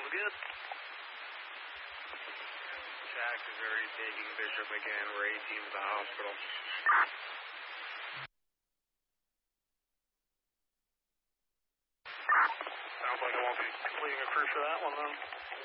Sounds good. Jack is already taking Bishop again. We're 18 to the hospital. Sounds like I won't be leading a crew for that one then.